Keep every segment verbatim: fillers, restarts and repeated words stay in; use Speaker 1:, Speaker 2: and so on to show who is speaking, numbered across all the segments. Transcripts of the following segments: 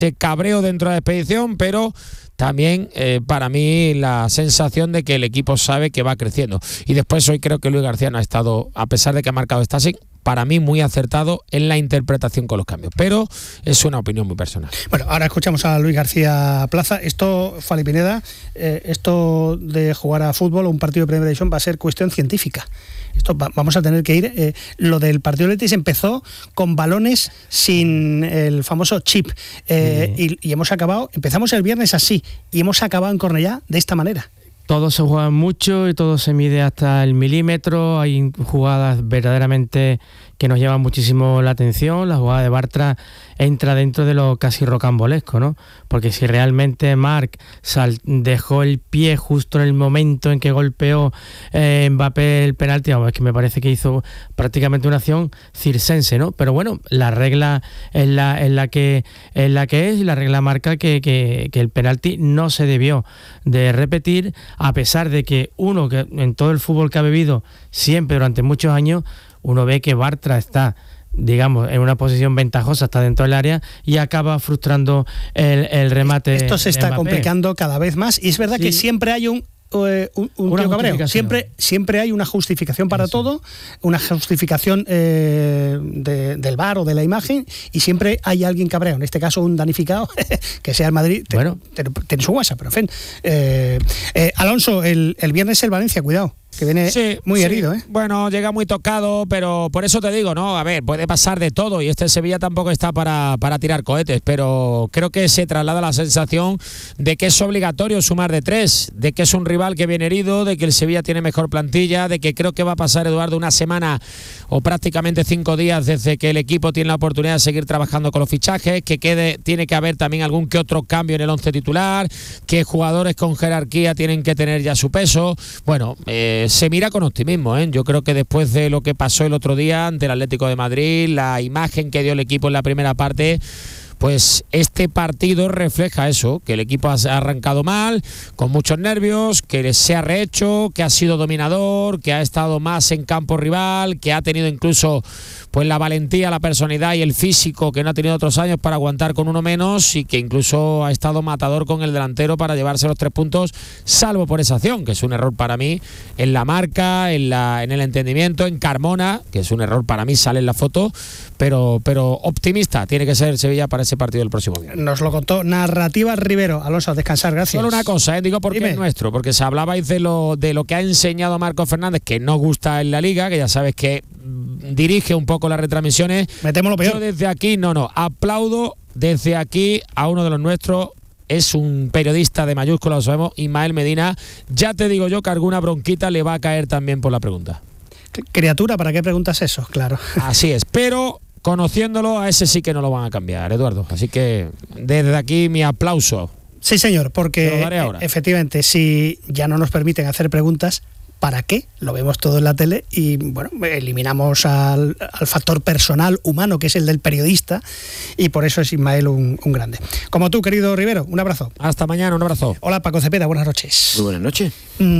Speaker 1: cabreo dentro de la expedición, pero también eh, para mí la sensación de que el equipo sabe que va creciendo. Y después hoy creo que Luis García no ha estado, a pesar de que ha marcado Stasic, para mí muy acertado en la interpretación con los cambios, pero es una opinión muy personal.
Speaker 2: Bueno, ahora escuchamos a Luis García Plaza. Esto, Fali Pineda, eh, esto de jugar a fútbol o un partido de Primera División va a ser cuestión científica. Esto va, vamos a tener que ir, eh, lo del partido de Betis empezó con balones sin el famoso chip, eh, sí. y, y hemos acabado, empezamos el viernes así, y hemos acabado en Cornellá de esta manera.
Speaker 3: Todo se juega mucho y todo se mide hasta el milímetro. Hay jugadas verdaderamente que nos llaman muchísimo la atención. La jugada de Bartra entra dentro de lo casi rocambolesco, ¿no? Porque si realmente Marc sal, dejó el pie justo en el momento en que golpeó eh, Mbappé el penalti, vamos, es que me parece que hizo prácticamente una acción circense, ¿no? Pero bueno, la regla es la, es la, que, es, la que es y la regla marca que, que, que el penalti no se debió de repetir, a pesar de que uno, que en todo el fútbol que ha vivido siempre durante muchos años, uno ve que Bartra está, digamos, en una posición ventajosa, está dentro del área y acaba frustrando el, el remate.
Speaker 2: Esto se está complicando cada vez más y es verdad sí. que siempre hay un Uh, un, un tío cabreo. Siempre, siempre hay una justificación para sí. todo, una justificación eh, de, del V A R o de la imagen, y siempre hay alguien cabreo. En este caso, un danificado, que sea el Madrid, bueno. tiene su WhatsApp, pero en fin. Eh, eh, Alonso, el, el viernes el Valencia, cuidado, que viene sí, muy sí. herido, ¿eh?
Speaker 1: Bueno, llega muy tocado, pero por eso te digo, ¿no? A ver, puede pasar de todo, y este Sevilla tampoco está para, para tirar cohetes, pero creo que se traslada la sensación de que es obligatorio sumar de tres, de que es un rival que viene herido, de que el Sevilla tiene mejor plantilla, de que creo que va a pasar, Eduardo, una semana o prácticamente cinco días desde que el equipo tiene la oportunidad de seguir trabajando con los fichajes, que quede, tiene que haber también algún que otro cambio en el once titular, que jugadores con jerarquía tienen que tener ya su peso. Bueno, eh, se mira con optimismo, ¿eh? Yo creo que después de lo que pasó el otro día ante el Atlético de Madrid, la imagen que dio el equipo en la primera parte, pues este partido refleja eso, que el equipo ha arrancado mal, con muchos nervios, que se ha rehecho, que ha sido dominador, que ha estado más en campo rival, que ha tenido incluso pues la valentía, la personalidad y el físico que no ha tenido otros años para aguantar con uno menos, y que incluso ha estado matador con el delantero para llevarse los tres puntos, salvo por esa acción, que es un error para mí en la marca, en, la, en el entendimiento, en Carmona, que es un error para mí, sale en la foto, pero, pero optimista tiene que ser el Sevilla para ese partido del próximo día.
Speaker 2: Nos lo contó Narrativa Rivero. Alonso, a descansar, gracias.
Speaker 1: Solo una cosa, ¿eh? Digo porque Dime. es nuestro, porque se hablabais de lo, de lo que ha enseñado Marco Fernández, que no gusta en la Liga, que ya sabes que dirige un poco las retransmisiones.
Speaker 2: Metemos lo peor.
Speaker 1: Yo desde aquí, no, no, aplaudo desde aquí a uno de los nuestros. Es un periodista de mayúsculas, lo sabemos, Ismael Medina. Ya te digo yo que alguna bronquita le va a caer también por la pregunta.
Speaker 2: Criatura, ¿para qué preguntas eso? Claro.
Speaker 1: Así es, pero conociéndolo, a ese sí que no lo van a cambiar, Eduardo. Así que desde aquí mi aplauso.
Speaker 2: Sí, señor, porque efectivamente, si ya no nos permiten hacer preguntas, ¿para qué? Lo vemos todo en la tele y, bueno, eliminamos al, al factor personal, humano, que es el del periodista, y por eso es Ismael un, un grande. Como tú, querido Rivero, un abrazo.
Speaker 1: Hasta mañana, un abrazo.
Speaker 2: Hola, Paco Cepeda, buenas noches.
Speaker 4: Muy buenas noches.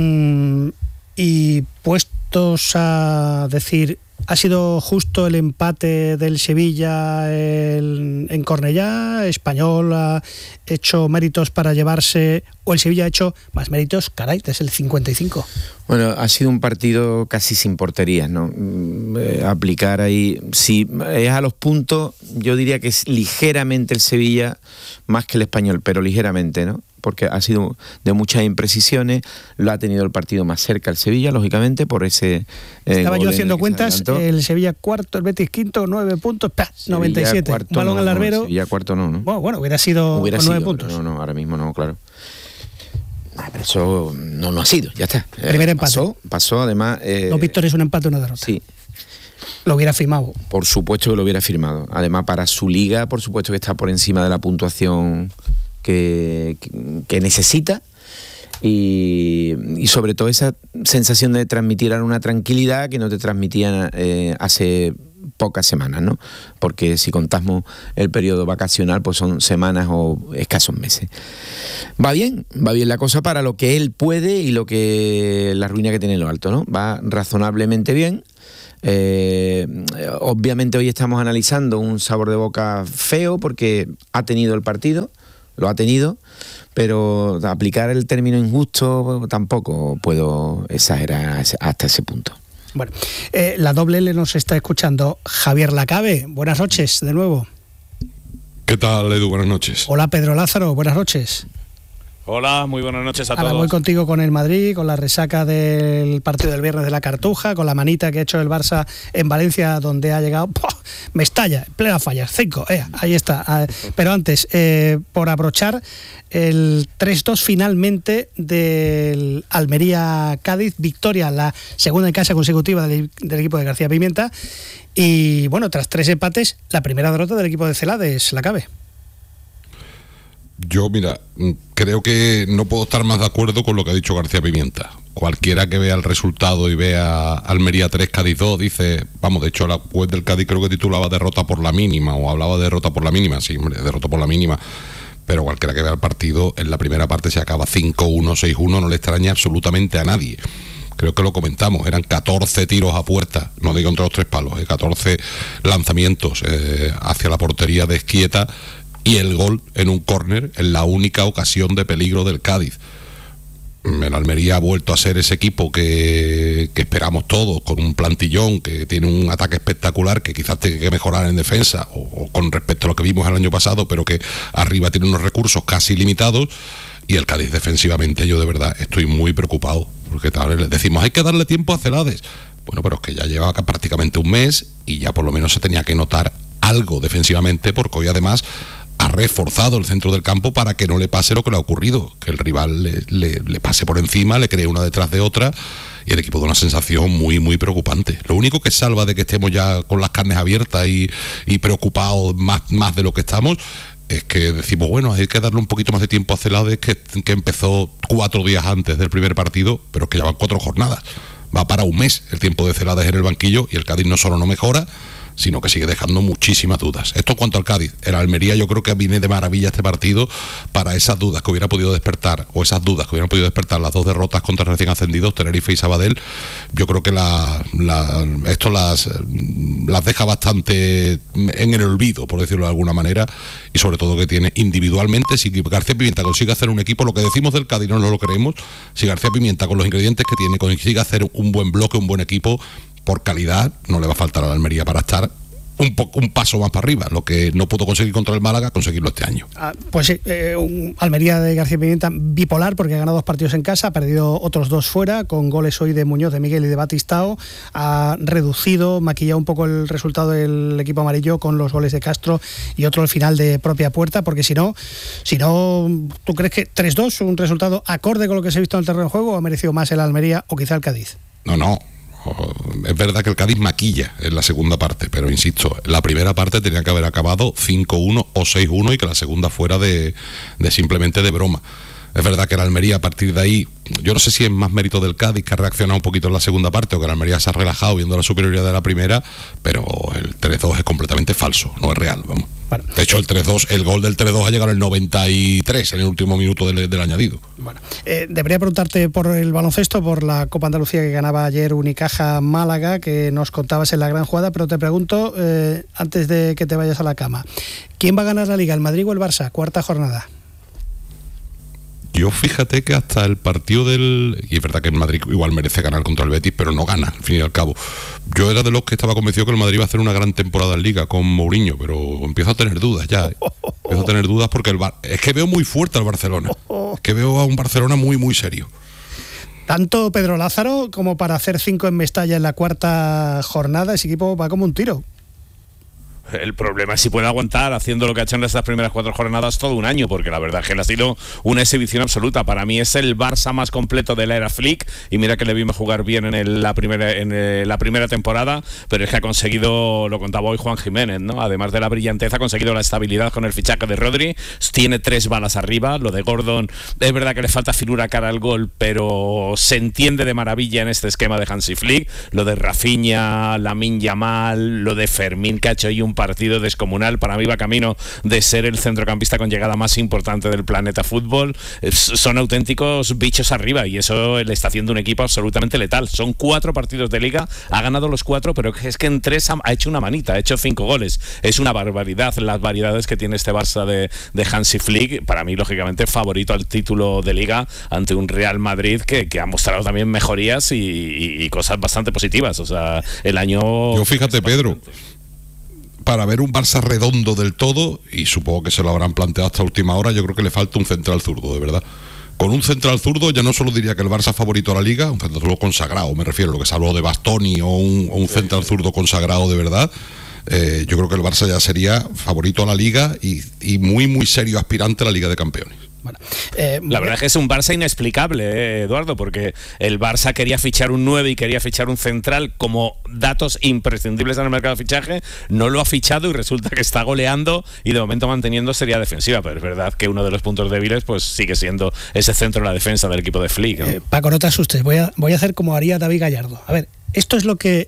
Speaker 2: Mm, y puestos a decir, ¿ha sido justo el empate del Sevilla el, en Cornellá? ¿Español ha hecho méritos para llevarse, o el Sevilla ha hecho más méritos? Caray, desde el cincuenta y cinco.
Speaker 4: Bueno, ha sido un partido casi sin porterías, ¿no? Eh, aplicar ahí, si es a los puntos, yo diría que es ligeramente el Sevilla más que el Español, pero ligeramente, ¿no? Porque ha sido de muchas imprecisiones, lo ha tenido el partido más cerca el Sevilla, lógicamente, por ese... Eh,
Speaker 2: Estaba yo haciendo cuentas, el Sevilla cuarto, el Betis quinto, nueve puntos, ¡pah! noventa y siete, cuarto, balón
Speaker 4: no,
Speaker 2: al larguero.
Speaker 4: No, Sevilla cuarto no, ¿no?
Speaker 2: Bueno, bueno, hubiera sido
Speaker 4: hubiera
Speaker 2: con
Speaker 4: sido,
Speaker 2: nueve puntos.
Speaker 4: No, no, ahora mismo no, claro. Ah, pero eso no, no ha sido, ya está.
Speaker 2: Primer
Speaker 4: eh,
Speaker 2: empate.
Speaker 4: Pasó, pasó además... Eh,
Speaker 2: Dos victorias, un empate, una derrota.
Speaker 4: Sí.
Speaker 2: Lo hubiera firmado.
Speaker 4: Por supuesto que lo hubiera firmado. Además, para su liga, por supuesto que está por encima de la puntuación que, que, que necesita, y, y sobre todo esa sensación de transmitir una tranquilidad que no te transmitían eh, hace pocas semanas, ¿no? Porque si contamos el periodo vacacional, pues son semanas o escasos meses. Va bien, va bien la cosa para lo que él puede y lo que la ruina que tiene en lo alto, ¿no? Va razonablemente bien. Eh, obviamente hoy estamos analizando un sabor de boca feo porque ha tenido el partido, lo ha tenido, pero aplicar el término injusto tampoco puedo exagerar hasta ese punto.
Speaker 2: Bueno, eh, la doble L nos está escuchando Javier Lacabe. Buenas noches de nuevo.
Speaker 5: ¿Qué tal, Edu? Buenas noches.
Speaker 2: Hola, Pedro Lázaro. Buenas noches.
Speaker 6: Hola, muy buenas noches a
Speaker 2: Ahora
Speaker 6: todos.
Speaker 2: voy contigo con el Madrid, con la resaca del partido del viernes de la Cartuja, con la manita que ha hecho el Barça en Valencia, donde ha llegado, ¡pua! Me estalla, plena fallas, cinco, eh, ahí está. Pero antes, eh, por abrochar, el tres dos finalmente del Almería-Cádiz, victoria, la segunda en casa consecutiva del, del equipo de García Pimienta, y bueno, tras tres empates, la primera derrota del equipo de Celades, Lacabe.
Speaker 5: Yo, mira, creo que no puedo estar más de acuerdo con lo que ha dicho García Pimienta. Cualquiera que vea el resultado y vea Almería tres, Cádiz dos, dice, vamos, de hecho la web del Cádiz creo que titulaba derrota por la mínima, o hablaba de derrota por la mínima, sí, hombre, derrota por la mínima, pero cualquiera que vea el partido, en la primera parte se acaba cinco uno, seis uno, no le extraña absolutamente a nadie. Creo que lo comentamos, eran catorce tiros a puerta, no digo entre los tres palos, eh, catorce lanzamientos eh, hacia la portería de Esquieta, y el gol en un córner en la única ocasión de peligro del Cádiz. El Almería ha vuelto a ser ese equipo que, que esperamos todos, con un plantillón que tiene un ataque espectacular, que quizás tenga que mejorar en defensa o, o con respecto a lo que vimos el año pasado, pero que arriba tiene unos recursos casi limitados. Y el Cádiz defensivamente, yo de verdad estoy muy preocupado, porque tal vez les decimos hay que darle tiempo a Celades. Bueno, pero es que ya lleva prácticamente un mes y ya por lo menos se tenía que notar algo defensivamente, porque hoy además ha reforzado el centro del campo para que no le pase lo que le ha ocurrido, que el rival le, le, le pase por encima, le cree una detrás de otra, y el equipo da una sensación muy, muy preocupante. Lo único que salva de que estemos ya con las carnes abiertas y, y preocupados más, más de lo que estamos, es que decimos, bueno, hay que darle un poquito más de tiempo a Celades, que, que empezó cuatro días antes del primer partido, pero que ya van cuatro jornadas. Va para un mes el tiempo de Celades en el banquillo, y el Cádiz no solo no mejora, sino que sigue dejando muchísimas dudas. Esto en cuanto al Cádiz. El Almería yo creo que viene de maravilla este partido para esas dudas que hubiera podido despertar, o esas dudas que hubieran podido despertar las dos derrotas contra recién ascendidos, Tenerife y Sabadell. Yo creo que la, la, esto las, las deja bastante en el olvido, por decirlo de alguna manera, y sobre todo que tiene individualmente, si García Pimienta consigue hacer un equipo, lo que decimos del Cádiz no nos lo creemos, si García Pimienta con los ingredientes que tiene consigue hacer un buen bloque, un buen equipo, por calidad, no le va a faltar a la Almería para estar un, po- un paso más para arriba. Lo que no pudo conseguir contra el Málaga, conseguirlo este año.
Speaker 2: Ah, pues sí, eh, un Almería de García Pimienta bipolar, porque ha ganado dos partidos en casa, ha perdido otros dos fuera, con goles hoy de Muñoz, de Miguel y de Batistao. Ha reducido, maquillado un poco el resultado del equipo amarillo con los goles de Castro y otro al final de propia puerta, porque si no, si no, ¿tú crees que tres dos, un resultado acorde con lo que se ha visto en el terreno de juego, o ha merecido más el Almería o quizá el Cádiz?
Speaker 5: No, no. Es verdad que el Cádiz maquilla en la segunda parte, pero insisto, la primera parte tenía que haber acabado cinco uno o seis uno y que la segunda fuera de, de simplemente de broma. Es verdad que el Almería a partir de ahí, yo no sé si es más mérito del Cádiz, que ha reaccionado un poquito en la segunda parte, o que el Almería se ha relajado viendo la superioridad de la primera, pero el tres dos es completamente falso, no es real, vamos. Bueno, de hecho, el tres dos, el gol del tres dos ha llegado en el noventa y tres, en el último minuto del, del añadido.
Speaker 2: Bueno, eh, debería preguntarte por el baloncesto, por la Copa Andalucía que ganaba ayer Unicaja Málaga, que nos contabas en la gran jugada, pero te pregunto, eh, antes de que te vayas a la cama, ¿quién va a ganar la Liga, el Madrid o el Barça? Cuarta jornada.
Speaker 5: Yo fíjate que hasta el partido del... Y es verdad que el Madrid igual merece ganar contra el Betis, pero no gana, al fin y al cabo. Yo era de los que estaba convencido que el Madrid iba a hacer una gran temporada en Liga con Mourinho, pero empiezo a tener dudas ya. ¿eh? Empiezo a tener dudas porque el Bar... es que veo muy fuerte al Barcelona. Es que veo a un Barcelona muy, muy serio.
Speaker 2: Tanto Pedro Lázaro como para hacer cinco en Mestalla en la cuarta jornada, ese equipo va como un tiro.
Speaker 6: El problema es si puede aguantar haciendo lo que ha hecho en estas primeras cuatro jornadas todo un año, porque la verdad es que él ha sido una exhibición absoluta. Para mí es el Barça más completo de la era Flick, y mira que le vimos jugar bien en, el, la, primera, en el, la primera temporada, pero es que ha conseguido, lo contaba hoy Juan Jiménez, ¿no? Además de la brillantez, ha conseguido la estabilidad con el fichaje de Rodri, tiene tres balas arriba. Lo de Gordon, es verdad que le falta finura cara al gol, pero se entiende de maravilla en este esquema de Hansi Flick. Lo de Rafinha, Lamine Yamal, lo de Fermín, que ha hecho ahí un un partido descomunal. Para mí va camino de ser el centrocampista con llegada más importante del planeta fútbol. Son auténticos bichos arriba y eso le está haciendo un equipo absolutamente letal. Son cuatro partidos de liga, ha ganado los cuatro, pero es que en tres ha hecho una manita, ha hecho cinco goles. Es una barbaridad las variedades que tiene este Barça de, de Hansi Flick. Para mí, lógicamente, favorito al título de liga ante un Real Madrid que, que ha mostrado también mejorías y, y, y cosas bastante positivas. O sea, el año...
Speaker 5: Yo fíjate, Pedro, para ver un Barça redondo del todo, y supongo que se lo habrán planteado hasta última hora, yo creo que le falta un central zurdo, de verdad. Con un central zurdo ya no solo diría que el Barça favorito a la Liga, un central zurdo consagrado, me refiero a lo que se habló de Bastoni o un, o un central zurdo consagrado de verdad. Eh, yo creo que el Barça ya sería favorito a la Liga y, y muy muy serio aspirante a la Liga de Campeones.
Speaker 6: Bueno, eh, la verdad es que es un Barça inexplicable, eh, Eduardo, porque el Barça quería fichar un nueve y quería fichar un central como datos imprescindibles en el mercado de fichaje, no lo ha fichado y resulta que está goleando y de momento manteniendo serie defensiva, pero es verdad que uno de los puntos débiles pues sigue siendo ese centro de la defensa del equipo de Flick, ¿no?
Speaker 2: eh, Paco, no te asustes, voy a, voy a hacer como haría David Gallardo. A ver, esto es lo que...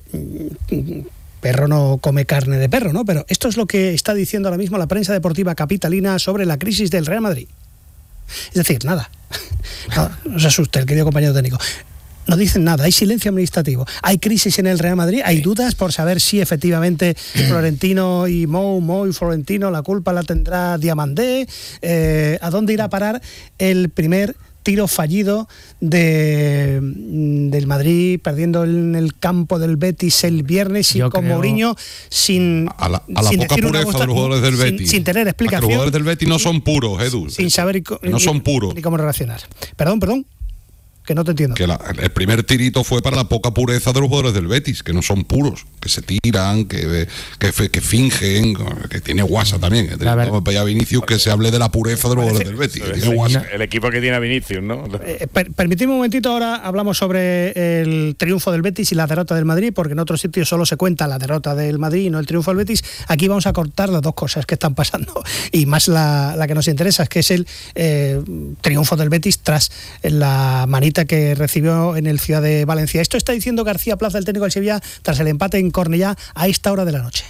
Speaker 2: Perro no come carne de perro, ¿no? Pero esto es lo que está diciendo ahora mismo la prensa deportiva capitalina sobre la crisis del Real Madrid. Es decir, nada. No, no se asuste el querido compañero técnico. No dicen nada, hay silencio administrativo. Hay crisis en el Real Madrid, hay dudas por saber si efectivamente Florentino y Mou, Mou y Florentino, la culpa la tendrá Diamandé. Eh, ¿A dónde irá a parar el primer tiro fallido de, del Madrid, perdiendo en el campo del Betis el viernes y Yo con creo... Mourinho sin
Speaker 5: a la, a la
Speaker 2: sin
Speaker 5: poca pureza de los jugadores del Betis,
Speaker 2: sin, sin tener explicación.
Speaker 5: Los jugadores del Betis no son puros, Edu.
Speaker 2: Sin saber
Speaker 5: no son puros.
Speaker 2: Ni cómo relacionar. Perdón, perdón. Que no te entiendo.
Speaker 5: Que la, el primer tirito fue para la poca pureza de los jugadores del Betis, que no son puros, que se tiran, que, que, que fingen, que tiene guasa también. Vamos para allá Vinicius, que se hable de la pureza de los jugadores del Betis.
Speaker 6: Que tiene guasa. El equipo que tiene a Vinicius, ¿no?
Speaker 2: Eh, per, permitidme un momentito, ahora hablamos sobre el triunfo del Betis y la derrota del Madrid, porque en otros sitios solo se cuenta la derrota del Madrid y no el triunfo del Betis. Aquí vamos a cortar las dos cosas que están pasando, y más la, la que nos interesa, es que es el eh, triunfo del Betis tras la manita que recibió en el Ciudad de Valencia. Esto está diciendo García Plaza, el técnico del Sevilla, tras el empate en Cornellá a esta hora de la noche.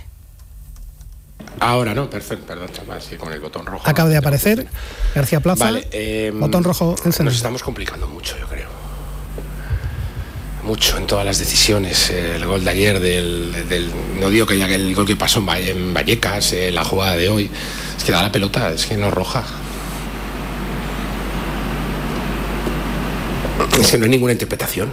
Speaker 7: Ahora no, perfecto, perdón, chaval, sí, con el botón rojo.
Speaker 2: Acaba de aparecer García Plaza,
Speaker 7: vale, eh,
Speaker 2: botón rojo encendido.
Speaker 7: Nos estamos complicando mucho, yo creo. Mucho en todas las decisiones. El gol de ayer, del, del no digo que ya que el gol que pasó en Vallecas, eh, la jugada de hoy, es que da la pelota, es que no es roja. Es que no hay ninguna interpretación.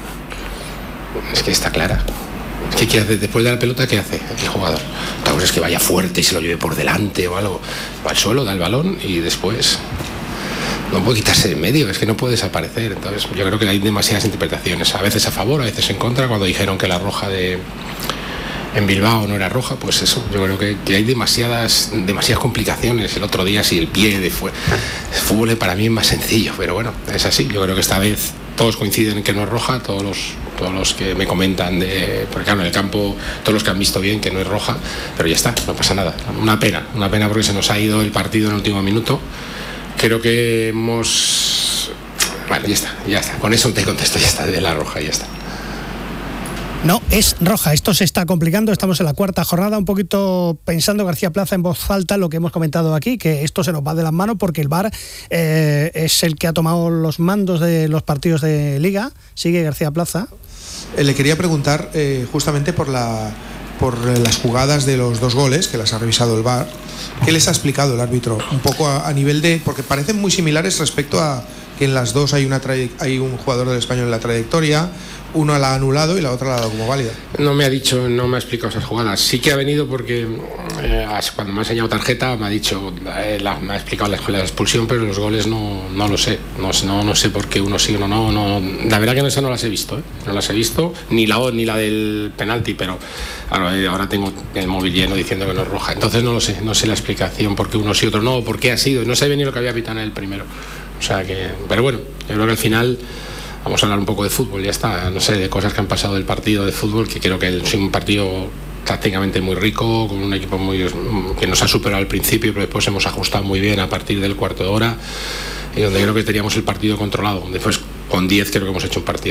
Speaker 7: Es que está clara. ¿Qué quiere hacer después de la pelota? ¿Qué hace el jugador? Tal vez es que vaya fuerte y se lo lleve por delante o algo. Va al suelo, da el balón y después no puede quitarse de en medio. Es que no puede desaparecer. Entonces yo creo que hay demasiadas interpretaciones. A veces a favor, a veces en contra. Cuando dijeron que la roja de en Bilbao no era roja, pues eso, yo creo que, que hay demasiadas demasiadas complicaciones. El otro día si el pie de fue el fútbol para mí es más sencillo, pero bueno, es así. Yo creo que esta vez todos coinciden en que no es roja, todos los todos los que me comentan de, porque claro, en el campo todos los que han visto bien que no es roja, pero ya está, no pasa nada. Una pena, una pena porque se nos ha ido el partido en el último minuto. Creo que hemos, bueno, ya está, ya está. Con eso te contesto, ya está, de la roja, ya está.
Speaker 2: No, es roja. Esto se está complicando. Estamos en la cuarta jornada, un poquito pensando García Plaza en voz alta lo que hemos comentado aquí, que esto se nos va de las manos porque el V A R eh, es el que ha tomado los mandos de los partidos de Liga. Sigue García Plaza.
Speaker 8: Eh, le quería preguntar eh, justamente por la por las jugadas de los dos goles, que las ha revisado el V A R. ¿Qué les ha explicado el árbitro? Un poco a, a nivel de... porque parecen muy similares respecto a que en las dos hay, una hay un jugador del Español en la trayectoria, uno la ha anulado y la otra la ha dado como válida.
Speaker 7: No me ha dicho, no me ha explicado esas jugadas. Sí que ha venido porque eh, cuando me ha enseñado tarjeta me ha dicho, eh, la, me ha explicado la, la expulsión, pero los goles no, no lo sé. No, no, no sé por qué uno sí o uno no, no. La verdad que no, esa no las he visto, ¿eh? No las he visto, ni la ni la del penalti, pero ahora, ahora tengo el móvil lleno diciendo que no es roja. Entonces no lo sé, no sé la explicación por qué uno sí y otro no, por qué ha sido. No sé ni lo que había pitado en el primero. O sea que, pero bueno, yo creo que al final vamos a hablar un poco de fútbol, ya está, no sé, de cosas que han pasado del partido de fútbol, que creo que es un partido tácticamente muy rico, con un equipo muy que nos ha superado al principio, pero después hemos ajustado muy bien a partir del cuarto de hora, y donde creo que teníamos el partido controlado. Después con diez creo que hemos hecho un partidazo.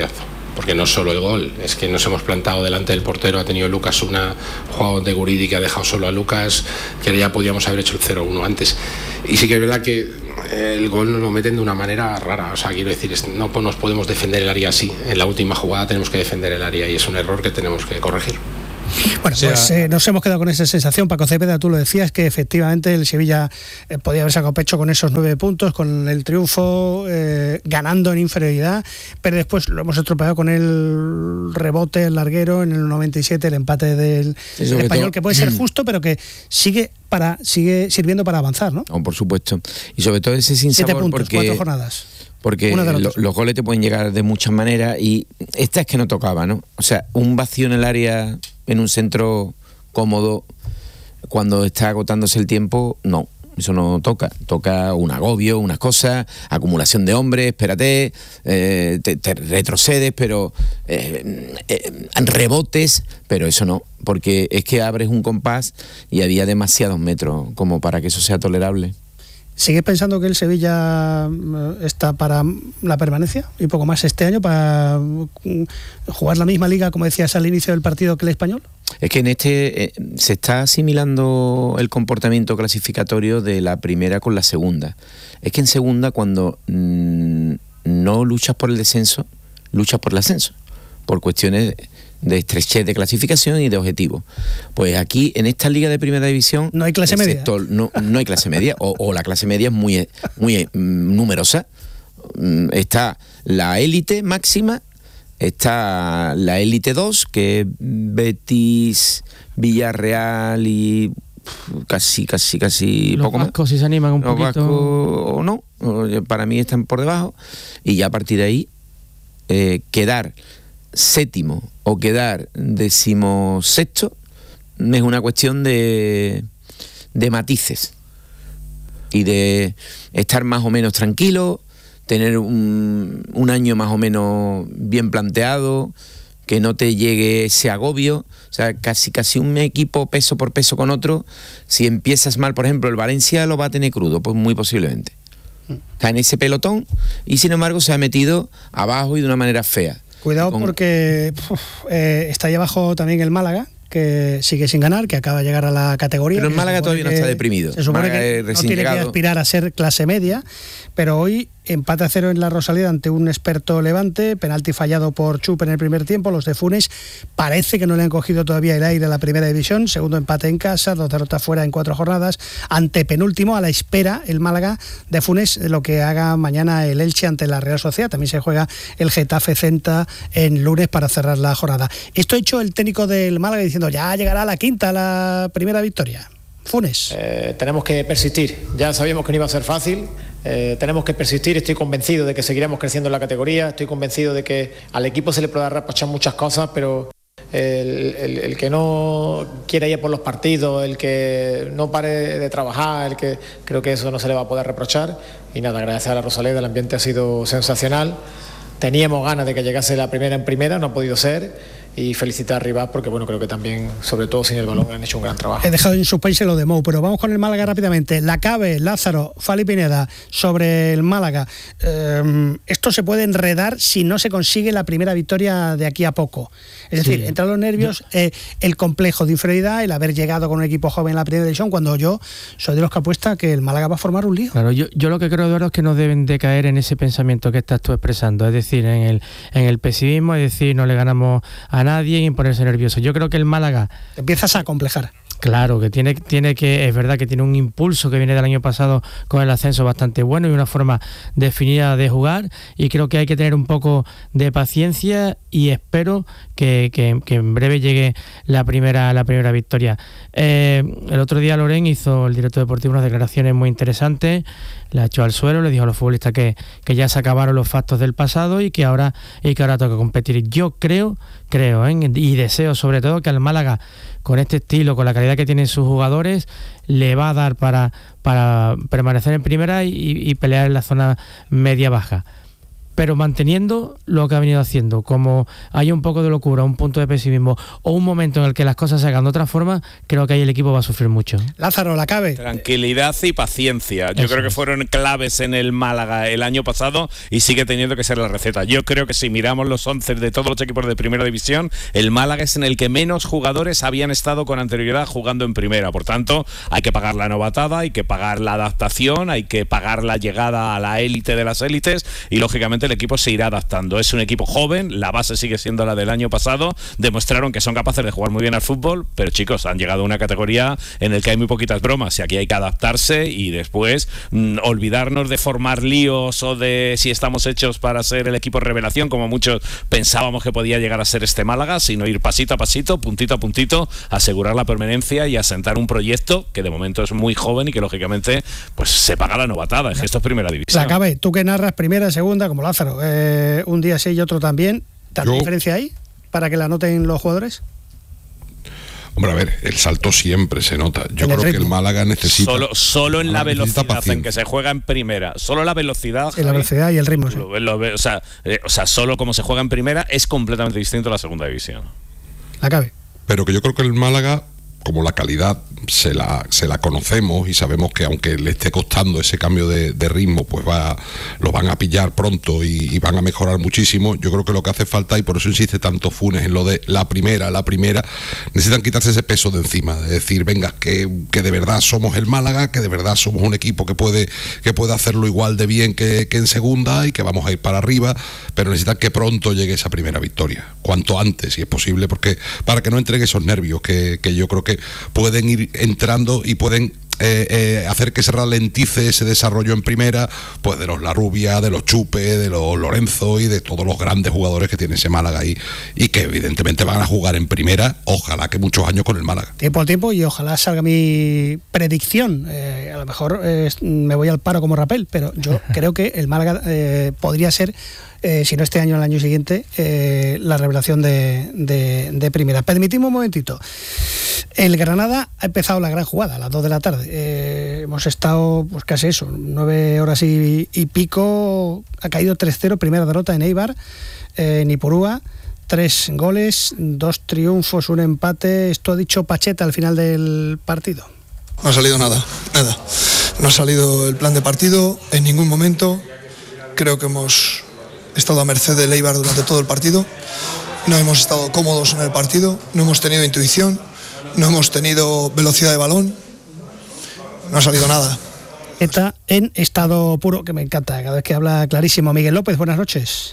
Speaker 7: porque no solo el gol, es que nos hemos plantado delante del portero, ha tenido Lucas una jugada de Guridi que ha dejado solo a Lucas, que ya podíamos haber hecho el cero uno antes. Y sí que es verdad que el gol nos lo meten de una manera rara, o sea, quiero decir, no nos podemos defender el área así, en la última jugada tenemos que defender el área y es un error que tenemos que corregir.
Speaker 2: Bueno, o sea, pues eh, nos hemos quedado con esa sensación. Paco Cepeda, tú lo decías, que efectivamente el Sevilla eh, podía haber sacado pecho con esos nueve puntos, con el triunfo, eh, ganando en inferioridad, pero después lo hemos estropeado con el rebote, el larguero, en el noventa y siete, el empate del, del Español, todo, que puede ser justo, pero que sigue para sigue sirviendo para avanzar, ¿no?
Speaker 4: Oh, por supuesto. Y sobre todo ese sinsabor,
Speaker 2: Siete puntos,
Speaker 4: porque...
Speaker 2: cuatro jornadas.
Speaker 4: Porque lo, los goles te pueden llegar de muchas maneras y esta es que no tocaba, ¿no? O sea, un vacío en el área, en un centro cómodo, cuando está agotándose el tiempo, no, eso no toca. Toca un agobio, unas cosas, acumulación de hombres, espérate, eh, te, te retrocedes, pero eh, eh, rebotes, pero eso no, porque es que abres un compás y había demasiados metros como para que eso sea tolerable.
Speaker 2: ¿Sigues pensando que el Sevilla está para la permanencia y poco más este año, para jugar la misma liga, como decías al inicio del partido, que el Español?
Speaker 4: Es que en este eh, se está asimilando el comportamiento clasificatorio de la primera con la segunda. Es que en segunda, cuando mmm, no luchas por el descenso, luchas por el ascenso, por cuestiones de estrechez de clasificación y de objetivo. Pues aquí, en esta liga de primera división...
Speaker 2: No hay clase media.
Speaker 4: No, no hay clase media, o, o la clase media es muy, muy mm, numerosa. Mm, está la élite máxima, está la élite dos, que es Betis, Villarreal y casi, casi, casi...
Speaker 3: Los
Speaker 4: poco
Speaker 3: vascos,
Speaker 4: más.
Speaker 3: Si se animan un
Speaker 4: Los
Speaker 3: poquito...
Speaker 4: vascos o no, para mí están por debajo, y ya a partir de ahí eh, quedar séptimo o quedar decimosexto es una cuestión de, de matices y de estar más o menos tranquilo, tener un, un año más o menos bien planteado, que no te llegue ese agobio. O sea, casi casi un equipo peso por peso con otro, si empiezas mal, por ejemplo, el Valencia lo va a tener crudo, pues muy posiblemente. Está en ese pelotón y sin embargo se ha metido abajo y de una manera fea.
Speaker 2: Cuidado con... porque uf, eh, está ahí abajo también el Málaga, que sigue sin ganar, que acaba de llegar a la categoría.
Speaker 4: Pero el Málaga todavía no está deprimido.
Speaker 2: Se supone
Speaker 4: Málaga
Speaker 2: que no tiene llegado. que aspirar a ser clase media, pero hoy empate a cero en la Rosaleda ante un experto Levante, penalti fallado por Chup en el primer tiempo. Los de Funes parece que no le han cogido todavía el aire a la primera división. Segundo empate en casa, dos derrotas fuera en cuatro jornadas. Ante penúltimo, a la espera el Málaga de Funes de lo que haga mañana el Elche ante la Real Sociedad. También se juega el Getafe Celta en lunes para cerrar la jornada. Esto ha hecho el técnico del Málaga diciendo ya llegará la quinta, la primera victoria. Funes.
Speaker 9: Eh, tenemos que persistir. Ya sabíamos que no iba a ser fácil. Eh, tenemos que persistir. Estoy convencido de que seguiremos creciendo en la categoría. Estoy convencido de que al equipo se le puede reprochar muchas cosas, pero el, el, el que no quiera ir por los partidos, el que no pare de trabajar, el que creo que eso no se le va a poder reprochar. Y nada, agradecer a la Rosaleda. El ambiente ha sido sensacional. Teníamos ganas de que llegase la primera en primera, no ha podido ser. Y felicitar a Rivas porque bueno, creo que también, sobre todo sin el balón, han hecho un gran trabajo.
Speaker 2: He dejado en suspense lo de Mou, pero vamos con el Málaga rápidamente. Lacabe, Lázaro, Fali Pineda, sobre el Málaga. Eh, esto se puede enredar si no se consigue la primera victoria de aquí a poco. Es decir, sí. Entre los nervios, eh, el complejo de inferioridad, el haber llegado con un equipo joven en la primera división, cuando yo soy de los que apuesta que el Málaga va a formar un lío.
Speaker 3: Claro, yo, yo lo que creo, Eduardo, es que no deben de caer en ese pensamiento que estás tú expresando, es decir, en el, en el pesimismo, es decir, no le ganamos a nadie y ponerse nervioso. Yo creo que el Málaga...
Speaker 2: Empiezas a complejar.
Speaker 3: Claro, que tiene, tiene que, es verdad que tiene un impulso que viene del año pasado con el ascenso bastante bueno y una forma definida de jugar, y creo que hay que tener un poco de paciencia y espero que, que, que en breve llegue la primera, la primera victoria. Eh, el otro día Loren hizo, el director deportivo, unas declaraciones muy interesantes, la echó al suelo, le dijo a los futbolistas que, que ya se acabaron los factos del pasado y que ahora, y que ahora toca competir. Yo creo, creo, ¿eh? y deseo sobre todo que al Málaga, con este estilo, con la calidad que tienen sus jugadores, le va a dar para, para permanecer en primera y, y pelear en la zona media-baja. pero manteniendo lo que ha venido haciendo. Como hay un poco de locura, un punto de pesimismo o un momento en el que las cosas se hagan de otra forma, creo que ahí el equipo va a sufrir mucho.
Speaker 2: Lázaro, la cabe.
Speaker 6: Tranquilidad y paciencia. Yo
Speaker 3: Eso
Speaker 6: creo que
Speaker 3: es.
Speaker 6: fueron claves en el Málaga el año pasado y sigue teniendo que ser la receta. Yo creo que si miramos los once de todos los equipos de primera división, el Málaga es en el que menos jugadores habían estado con anterioridad jugando en primera. Por tanto, hay que pagar la novatada, hay que pagar la adaptación, hay que pagar la llegada a la élite de las élites y lógicamente el equipo se irá adaptando. Es un equipo joven, la base sigue siendo la del año pasado, demostraron que son capaces de jugar muy bien al fútbol, pero chicos, han llegado a una categoría en la que hay muy poquitas bromas y aquí hay que adaptarse y después mmm, olvidarnos de formar líos o de si estamos hechos para ser el equipo revelación, como muchos pensábamos que podía llegar a ser este Málaga, sino ir pasito a pasito, puntito a puntito, asegurar la permanencia y asentar un proyecto que de momento es muy joven y que lógicamente pues se paga la novatada, es que esto es primera división.
Speaker 2: La cabe, tú que narras primera, segunda, como Lázaro, eh, un día sí y otro también, ¿tanta diferencia hay para que la noten los jugadores?
Speaker 5: Hombre, a ver, el salto siempre se nota. Yo creo que el Málaga necesita...
Speaker 6: Solo, solo en la velocidad
Speaker 5: paciencia.
Speaker 6: en que se juega en primera. Solo la velocidad...
Speaker 2: En la velocidad y el ritmo, sí.
Speaker 6: Lo, lo, o, sea, eh, o sea, solo como se juega en primera es completamente distinto a la segunda división.
Speaker 2: La cabe.
Speaker 5: Pero que yo creo que el Málaga, como la calidad se la, se la conocemos y sabemos que aunque le esté costando ese cambio de, de ritmo, pues va, lo van a pillar pronto y, y van a mejorar muchísimo. Yo creo que lo que hace falta, y por eso insiste tanto Funes en lo de la primera, la primera, necesitan quitarse ese peso de encima, de decir, venga, que, que de verdad somos el Málaga, que de verdad somos un equipo que puede, que puede hacerlo igual de bien que, que en segunda y que vamos a ir para arriba, pero necesitan que pronto llegue esa primera victoria, cuanto antes, si es posible, porque para que no entren esos nervios que, que yo creo que pueden ir entrando y pueden eh, eh, hacer que se ralentice ese desarrollo en primera, pues de los La Rubia, de los Chupe, de los Lorenzo y de todos los grandes jugadores que tiene ese Málaga ahí y que evidentemente van a jugar en primera, ojalá que muchos años con el Málaga.
Speaker 2: Tiempo al tiempo y ojalá salga mi predicción. Eh, a lo mejor eh, me voy al paro como Rapel, pero yo creo que el Málaga eh, podría ser, Eh, si no este año, el año siguiente, eh, la revelación de, de, de primera. Permitidme un momentito. El Granada ha empezado la gran jugada a las dos de la tarde. Eh, hemos estado, pues casi eso, nueve horas y, y pico. Ha caído tres cero, primera derrota en Eibar, eh, en Ipurúa. Tres goles, dos triunfos, un empate. Esto ha dicho Pacheta al final del partido.
Speaker 10: No ha salido nada, nada. No ha salido el plan de partido en ningún momento. Creo que hemos estado a merced del Eibar durante todo el partido, no hemos estado cómodos en el partido, no hemos tenido intuición, no hemos tenido velocidad de balón, no ha salido nada.
Speaker 2: Está en estado puro, que me encanta, cada vez que habla clarísimo. Miguel López, buenas noches.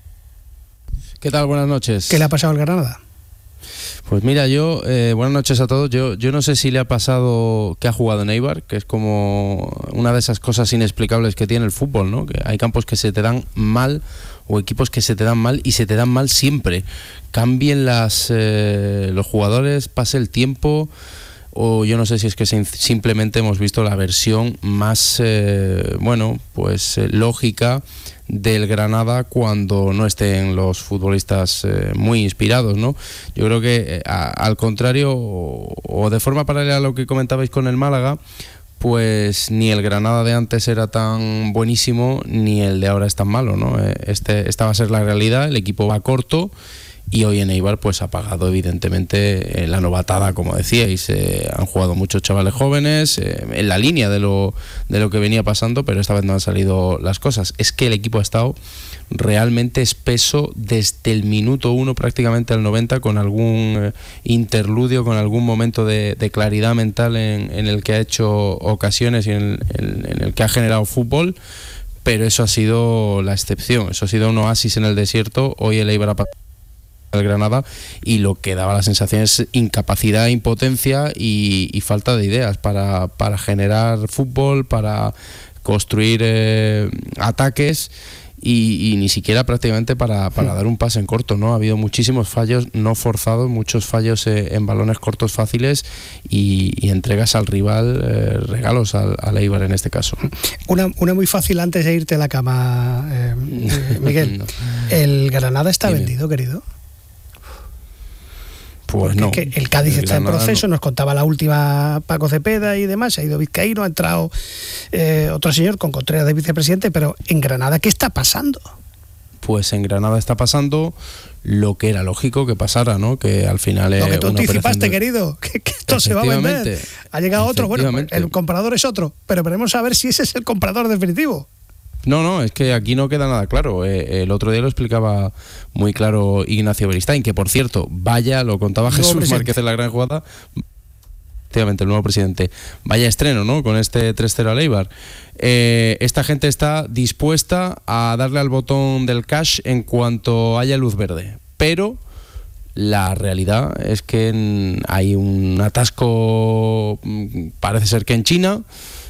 Speaker 11: ¿Qué tal? Buenas noches.
Speaker 2: ¿Qué le ha pasado al Granada?
Speaker 11: Pues mira, yo, eh, buenas noches a todos. Yo, yo no sé si le ha pasado que ha jugado en Eibar, que es como una de esas cosas inexplicables que tiene el fútbol, ¿no? Que hay campos que se te dan mal o equipos que se te dan mal y se te dan mal siempre. Cambien las, eh, los jugadores, pase el tiempo, o yo no sé si es que simplemente hemos visto la versión más, eh, bueno, pues eh, lógica del Granada cuando no estén los futbolistas eh, muy inspirados, ¿no? Yo creo que eh, a, al contrario o, o de forma paralela a lo que comentabais con el Málaga, pues ni el Granada de antes era tan buenísimo ni el de ahora es tan malo, ¿no? Este, esta va a ser la realidad, el equipo va corto y hoy en Eibar pues ha pagado evidentemente eh, la novatada, como decíais. Eh, han jugado muchos chavales jóvenes eh, en la línea de lo, de lo que venía pasando, pero esta vez no han salido las cosas. Es que el equipo ha estado realmente espeso desde el minuto uno prácticamente al noventa, con algún eh, interludio, con algún momento de, de claridad mental en, en el que ha hecho ocasiones y en, en, en el que ha generado fútbol, pero eso ha sido la excepción, eso ha sido un oasis en el desierto. Hoy el Eibar ha pasado el Granada y lo que daba la sensación es incapacidad, impotencia y, y falta de ideas para, para generar fútbol, para construir eh, ataques y, y ni siquiera prácticamente para, para dar un pase en corto, ¿no? Ha habido muchísimos fallos no forzados, muchos fallos eh, en balones cortos fáciles y, y entregas al rival, eh, regalos al, al Eibar en este caso.
Speaker 2: Una, una muy fácil antes de irte a la cama, eh, Miguel. No. ¿El Granada está Dime. vendido, querido?
Speaker 11: Pues no.
Speaker 2: Que el Cádiz el está en proceso, no. Nos contaba la última Paco Cepeda y demás, se ha ido Vizcaíno, ha entrado eh, otro señor con Contreras de vicepresidente, pero en Granada, ¿qué está pasando?
Speaker 11: pues en Granada está pasando lo que era lógico que pasara, ¿no? Que al final es
Speaker 2: lo que tú
Speaker 11: una
Speaker 2: anticipaste,
Speaker 11: de...
Speaker 2: querido, que, que esto se va a vender. Ha llegado otro, bueno, el comprador es otro, pero veremos a ver si ese es el comprador definitivo.
Speaker 11: No, no, es que aquí no queda nada claro. Eh, el otro día lo explicaba muy claro Ignacio Beristain, que por cierto, vaya, lo contaba Jesús presidente. Márquez en la gran jugada, efectivamente, el nuevo presidente, vaya estreno, ¿no? Con este tres cero al Eibar. Eh, esta gente está dispuesta a darle al botón del cash en cuanto haya luz verde, pero la realidad es que hay un atasco, parece ser que en China,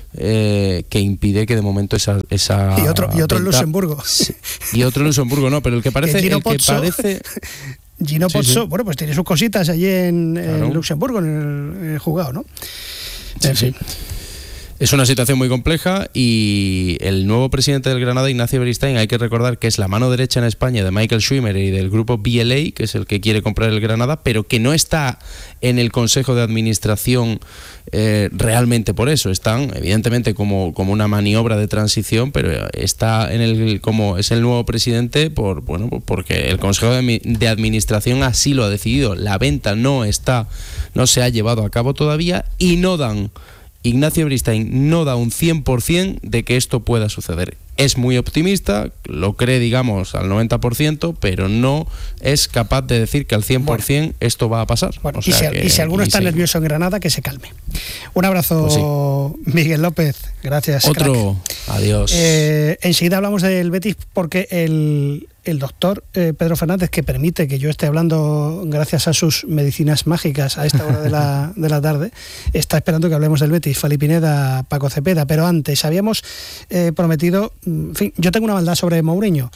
Speaker 11: Eh, que impide que de momento esa, esa
Speaker 2: y otro y otro en Luxemburgo
Speaker 11: y otro en Luxemburgo no, pero el que parece
Speaker 2: que
Speaker 11: el que parece
Speaker 2: Gino Pozzo, sí, sí. Bueno, pues tiene sus cositas allí en, claro. en Luxemburgo, en el, en el juzgado, ¿no?
Speaker 11: Sí, en fin. Sí. Es una situación muy compleja y el nuevo presidente del Granada, Ignacio Beristain, hay que recordar que es la mano derecha en España de Michael Schwimmer y del grupo B L A, que es el que quiere comprar el Granada, pero que no está en el Consejo de Administración eh, realmente por eso. Están, evidentemente, como, como una maniobra de transición, pero está en el como es el nuevo presidente por bueno porque el Consejo de, de Administración así lo ha decidido. La venta no está, no se ha llevado a cabo todavía y no dan... Ignacio Beristain no da un cien por ciento de que esto pueda suceder. Es muy optimista, lo cree, digamos, al noventa por ciento, pero no es capaz de decir que al cien por ciento bueno, esto va a pasar.
Speaker 2: Bueno,
Speaker 11: o sea
Speaker 2: y, si,
Speaker 11: que,
Speaker 2: y si alguno
Speaker 11: y
Speaker 2: está
Speaker 11: sí.
Speaker 2: nervioso en Granada, que se calme. Un abrazo, pues sí. Miguel López. Gracias.
Speaker 11: Otro. Crack. Adiós.
Speaker 2: Eh, enseguida hablamos del Betis porque el, el doctor eh, Pedro Fernández, que permite que yo esté hablando gracias a sus medicinas mágicas a esta hora de la, de la tarde, está esperando que hablemos del Betis. Fali Pineda, Paco Cepeda. Pero antes, habíamos eh, prometido... En fin, yo tengo una maldad sobre Mourinho.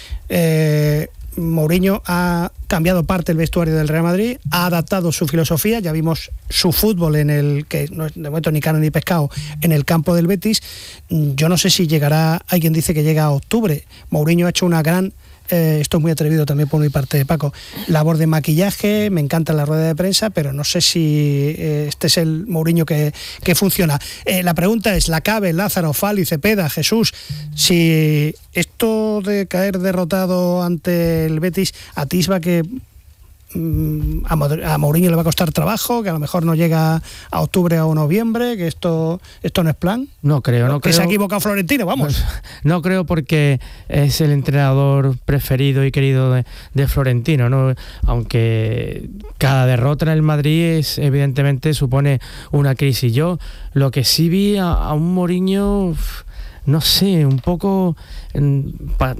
Speaker 2: Eh, Mourinho ha cambiado parte del vestuario del Real Madrid, ha adaptado su filosofía, ya vimos su fútbol en el que no es de momento ni carne ni pescado en el campo del Betis. Yo no sé si llegará, alguien dice que llega a octubre. Mourinho ha hecho una gran Eh, esto es muy atrevido también por mi parte, Paco, labor de maquillaje, me encanta la rueda de prensa, pero no sé si eh, este es el Mourinho que, que funciona. Eh, la pregunta es, Lacabe, Lázaro, Fali, Cepeda, Jesús, si esto de caer derrotado ante el Betis atisba que a Mourinho le va a costar trabajo, que a lo mejor no llega a octubre o noviembre, que esto esto no es plan.
Speaker 3: No creo, no
Speaker 2: que
Speaker 3: creo.
Speaker 2: se ha equivocado Florentino, vamos.
Speaker 3: No, no creo, porque es el entrenador preferido y querido de, de Florentino, ¿no? Aunque cada derrota en el Madrid es, evidentemente supone una crisis. Yo lo que sí vi a, a un Mourinho, no sé, un poco pa,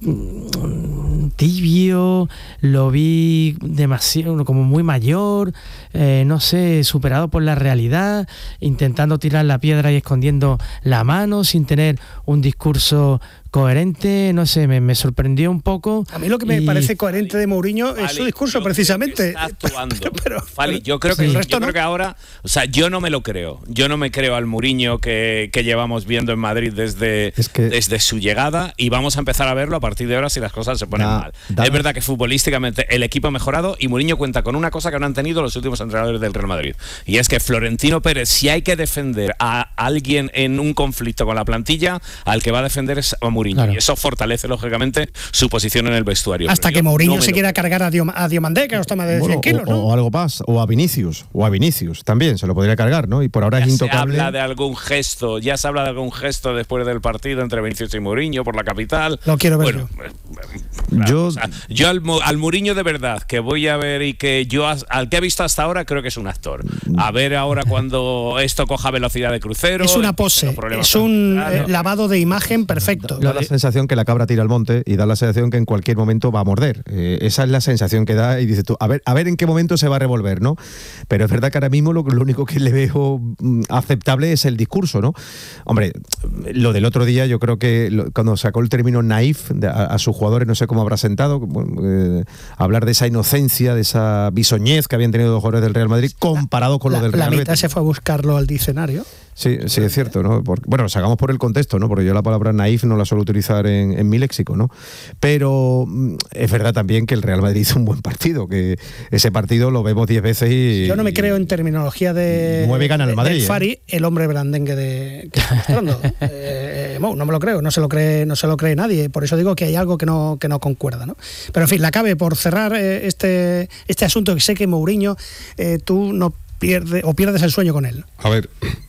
Speaker 3: tibio, lo vi demasiado, como muy mayor, eh, no sé, superado por la realidad, intentando tirar la piedra y escondiendo la mano, sin tener un discurso coherente, no sé, me, me sorprendió un poco.
Speaker 2: A mí lo que me y... parece coherente de Mourinho Fali, es su discurso, precisamente.
Speaker 6: Está actuando.
Speaker 2: Pero, pero,
Speaker 6: Fali, yo creo que, sí. yo no. creo que ahora, o sea, yo no me lo creo. Yo no me creo al Mourinho que, que llevamos viendo en Madrid desde, es que... desde su llegada, y vamos a empezar a verlo a partir de ahora si las cosas se ponen da, mal. Da. Es verdad que futbolísticamente el equipo ha mejorado y Mourinho cuenta con una cosa que no han tenido los últimos entrenadores del Real Madrid, y es que Florentino Pérez, si hay que defender a alguien en un conflicto con la plantilla, al que va a defender es a Mourinho. Claro. Y eso fortalece, lógicamente, su posición en el vestuario.
Speaker 2: Hasta que Mourinho no se quiera cargar a, Diom- a Diomandé, que nos toma de bueno, cien kilos,
Speaker 12: o,
Speaker 2: ¿no?
Speaker 12: O algo más, o a Vinicius, o a Vinicius también, se lo podría cargar, ¿no? Y por ahora
Speaker 6: ya
Speaker 12: es intocable.
Speaker 6: Se habla de algún gesto, ya se habla de algún gesto después del partido entre Vinicius y Mourinho por la capital.
Speaker 2: Lo quiero ver
Speaker 6: bueno,
Speaker 2: yo.
Speaker 6: Claro,
Speaker 12: yo,
Speaker 6: o sea, yo al, al Mourinho de verdad, que voy a ver y que yo al que he visto hasta ahora, creo que es un actor. A ver ahora cuando esto coja velocidad de crucero.
Speaker 2: Es una pose, es un eh, lavado de imagen perfecto.
Speaker 12: Da, da la sensación que la cabra tira al monte y da la sensación que en cualquier momento va a morder. Eh, esa es la sensación que da, y dices tú, a ver, a ver en qué momento se va a revolver, ¿no? Pero es verdad que ahora mismo lo, lo único que le veo aceptable es el discurso, ¿no? Hombre, lo del otro día, yo creo que lo, cuando sacó el término naif de, a, a sus jugadores, no sé cómo habrá sentado, eh, hablar de esa inocencia, de esa bisoñez que habían tenido los jugadores del Real Madrid comparado con
Speaker 2: la,
Speaker 12: lo del
Speaker 2: la
Speaker 12: Real
Speaker 2: mitad
Speaker 12: Betis.
Speaker 2: Se fue a buscarlo al diccionario.
Speaker 12: Sí, sí, es cierto, ¿no? Porque, bueno, sacamos por el contexto, ¿no? Porque yo la palabra naif no la suelo utilizar en, en mi léxico, ¿no? Pero mm, es verdad también que el Real Madrid hizo un buen partido, que ese partido lo vemos diez veces y...
Speaker 2: Yo no me creo en terminología de...
Speaker 12: Nueve gana el Madrid.
Speaker 2: Del Fari, ¿eh? El hombre brandengue de... Que está mostrando. eh, no, no me lo creo, no se lo cree, no se lo cree nadie. Por eso digo que hay algo que no, que no concuerda, ¿no? Pero en fin, la cabe por cerrar eh, este, este asunto, que sé que Mourinho, eh, tú no pierdes o pierdes el sueño con él.
Speaker 5: A ver...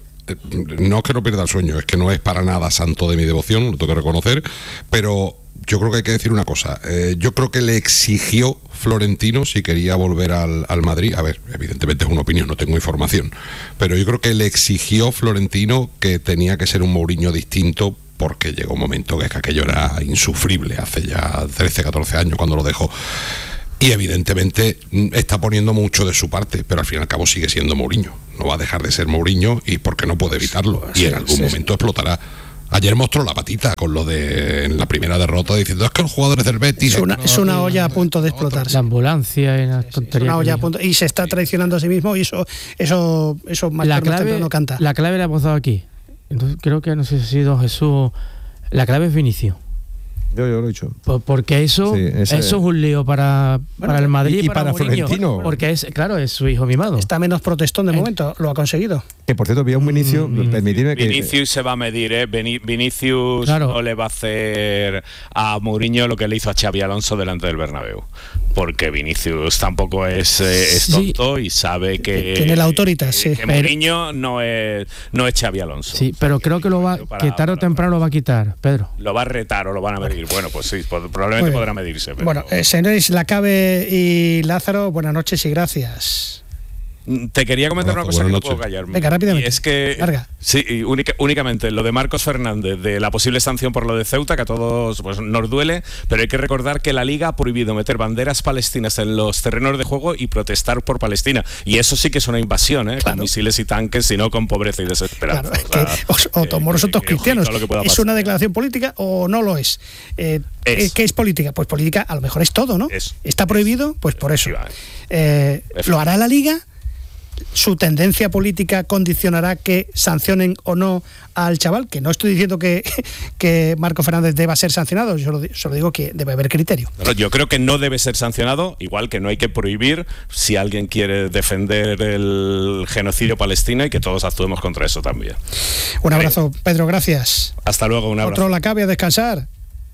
Speaker 5: No es que no pierda el sueño, es que no es para nada santo de mi devoción, lo tengo que reconocer, pero yo creo que hay que decir una cosa. Eh, yo creo que le exigió Florentino si quería volver al, al Madrid. A ver, evidentemente es una opinión, no tengo información, pero yo creo que le exigió Florentino que tenía que ser un Mourinho distinto, porque llegó un momento que, es que aquello era insufrible, hace ya trece, catorce años cuando lo dejó. Y evidentemente está poniendo mucho de su parte, pero al fin y al cabo sigue siendo Mourinho. No va a dejar de ser Mourinho y porque no puede evitarlo. Y en algún momento explotará. Ayer mostró la patita con lo de en la primera derrota diciendo es que los jugadores del Betis...
Speaker 2: Es una, es una olla a punto de explotarse.
Speaker 3: La ambulancia y las tonterías.
Speaker 2: Una olla a punto, y se está traicionando a sí mismo y eso eso eso más
Speaker 3: la
Speaker 2: tarde
Speaker 3: clave
Speaker 2: no canta.
Speaker 3: La clave la hemos dado aquí. Entonces creo que no sé si ha sido Jesús. La clave es Vinicius.
Speaker 12: Yo, yo lo he dicho.
Speaker 3: Porque eso, sí, ese... eso es un lío para,
Speaker 2: bueno,
Speaker 3: para el Madrid y,
Speaker 12: y para, para Florentino.
Speaker 3: Porque es, claro, es su hijo mimado.
Speaker 2: Está menos protestón de momento, lo ha conseguido.
Speaker 12: Que por cierto, había un Vinicius, mm, permitidme que...
Speaker 6: Vinicius se va a medir, ¿eh? Vinicius claro. no le va a hacer a Mourinho lo que le hizo a Xabi Alonso delante del Bernabéu. Porque Vinicius tampoco es, eh, es tonto sí. y sabe que...
Speaker 2: Tiene la autoridad, sí.
Speaker 6: Que Mourinho no es, no es Xabi Alonso.
Speaker 3: Sí, pero creo que lo va para, que tarde o temprano lo va a quitar, Pedro.
Speaker 6: Lo va a retar o lo van a medir. Bueno, pues sí, probablemente bueno, podrá medirse. Pero...
Speaker 2: Bueno, eh, señores Lacabe y Lázaro, buenas noches y gracias.
Speaker 6: Te quería comentar una cosa que no puedo callarme.
Speaker 2: Venga, rápidamente.
Speaker 6: Y es que,
Speaker 2: Larga.
Speaker 6: sí, única, únicamente lo de Marcos Fernández, de la posible sanción por lo de Ceuta, que a todos pues, nos duele, pero hay que recordar que la Liga ha prohibido meter banderas palestinas en los terrenos de juego y protestar por Palestina. Y eso sí que es una invasión, ¿eh? Claro. Con misiles y tanques, y no con pobreza y desesperanza.
Speaker 2: Claro, o sea, que, o, o tomamos nosotros cristianos. ¿Es una declaración política o no lo es? Eh, es. ¿Qué es política? Pues política a lo mejor es todo, ¿no?
Speaker 6: Es.
Speaker 2: ¿Está prohibido? Pues por eso. Eh, ¿Lo hará la Liga? ¿Su tendencia política condicionará que sancionen o no al chaval? Que no estoy diciendo que, que Marco Fernández deba ser sancionado, yo solo, solo digo que debe haber criterio.
Speaker 6: Pero yo creo que no debe ser sancionado, igual que no hay que prohibir si alguien quiere defender el genocidio palestino y que todos actuemos contra eso también.
Speaker 2: Un abrazo, Pedro, gracias.
Speaker 6: Hasta luego, un abrazo.
Speaker 2: Otro Lacabe a descansar.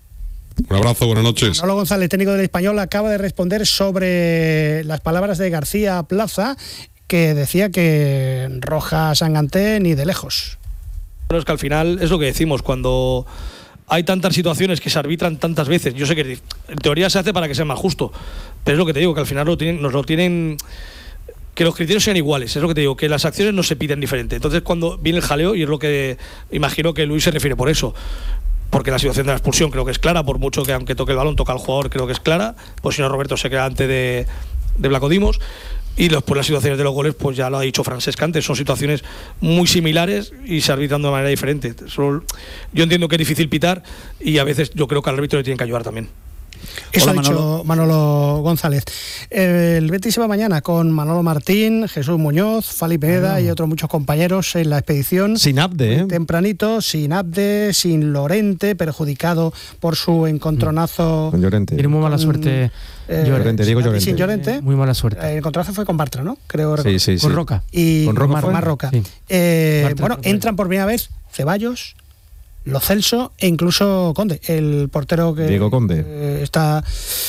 Speaker 5: Un abrazo, buenas noches.
Speaker 2: Manolo González, técnico del Español, acaba de responder sobre las palabras de García Plaza, que decía que Roja Sanganté ni de lejos.
Speaker 13: Bueno, es que al final es lo que decimos, cuando hay tantas situaciones que se arbitran tantas veces, yo sé que en teoría se hace para que sea más justo, pero es lo que te digo, que al final lo tienen, nos lo tienen, que los criterios sean iguales, es lo que te digo, que las acciones no se piden diferente. Entonces cuando viene el jaleo, y es lo que imagino que Luis se refiere por eso, porque la situación de la expulsión creo que es clara, por mucho que aunque toque el balón, toca al jugador, creo que es clara, pues si no Roberto se queda antes de, de Blanco Dimos. Y después las situaciones de los goles, pues ya lo ha dicho Francesc antes, son situaciones muy similares y se arbitran de manera diferente. Solo, yo entiendo que es difícil pitar y a veces yo creo que al árbitro le tienen que ayudar también.
Speaker 2: Eso Hola, ha dicho Manolo. Manolo González. El Betis se va mañana con Manolo Martín, Jesús Muñoz, Fali Pineda oh. y otros muchos compañeros en la expedición.
Speaker 12: Sin Abde, ¿eh?
Speaker 2: Tempranito, sin Abde, sin Lorente, perjudicado por su encontronazo.
Speaker 12: Con Llorente.
Speaker 3: Tiene muy mala suerte.
Speaker 2: Eh,
Speaker 12: Llorente, digo Llorente.
Speaker 2: Sin Llorente.
Speaker 3: Muy mala suerte.
Speaker 2: El encontronazo fue con Bartra, ¿no? Creo.
Speaker 12: Sí, sí, sí.
Speaker 3: Con Roca.
Speaker 2: Y
Speaker 12: con Roca.
Speaker 2: Con Marroca. Sí. Eh, bueno, entran por primera vez Ceballos, Lo Celso e incluso Conde, el portero que
Speaker 12: Diego Conde.
Speaker 2: Eh, está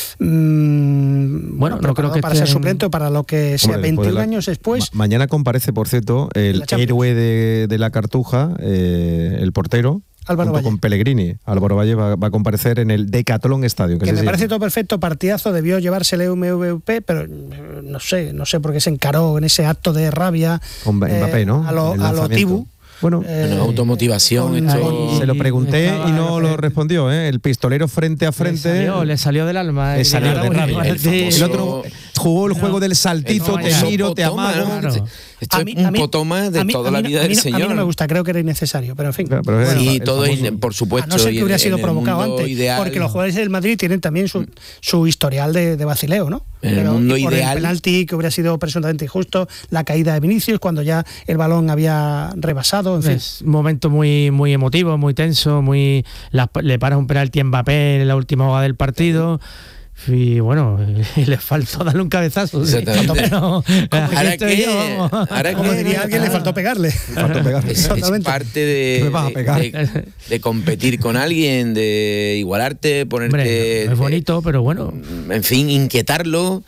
Speaker 2: mmm, bueno, no creo que para ser suplente o para lo que sea. Hombre, veintiún la, años después.
Speaker 12: Ma mañana comparece, por cierto, el héroe de, de la Cartuja, eh, el portero.
Speaker 2: Álvaro Valle.
Speaker 12: Con Pellegrini. Álvaro Valle va, va a comparecer en el Decathlon Estadio.
Speaker 2: Que, que me parece todo perfecto, partidazo, debió llevarse el M V P, pero no sé, no sé por qué se encaró en ese acto de rabia.
Speaker 12: Con Mbappé, eh, ¿no?
Speaker 2: A lo, a lo Tibu.
Speaker 4: Bueno, eh, automotivación.
Speaker 3: Con, esto,
Speaker 12: se lo pregunté y no lo respondió, ¿eh? El pistolero frente a frente.
Speaker 3: Le salió, le salió del alma.
Speaker 12: Le salió de rabia.
Speaker 3: El,
Speaker 12: el otro, jugó el no, juego del saltito, te miro, te amago.
Speaker 4: Claro. Esto a es mí, un mí, potoma de mí, toda la vida del
Speaker 2: no,
Speaker 4: señor.
Speaker 2: A mí no me gusta, creo que era innecesario, pero en fin.
Speaker 4: Claro, pero bueno, y todo, es, por supuesto.
Speaker 2: A no ser que hubiera sido provocado antes, ideal, porque los jugadores del Madrid tienen también su, su historial de, de vacileo, ¿no?
Speaker 4: En
Speaker 2: pero,
Speaker 4: el mundo
Speaker 2: y por
Speaker 4: ideal.
Speaker 2: El penalti que hubiera sido presuntamente injusto, la caída de Vinicius cuando ya el balón había rebasado, en fin.
Speaker 3: Es un momento muy, muy emotivo, muy tenso, muy la, le paras un penalti a Mbappé en la última jugada del partido. Y bueno, le faltó darle un cabezazo.
Speaker 4: Exactamente.
Speaker 3: Pero,
Speaker 4: ahora que, yo, ahora
Speaker 2: como
Speaker 4: que,
Speaker 2: diría alguien, le faltó pegarle.
Speaker 12: Faltó pegarle.
Speaker 4: Es, es parte de, de, de competir con alguien, de igualarte, ponerte...
Speaker 3: Hombre, no es bonito, pero bueno.
Speaker 4: En fin, inquietarlo,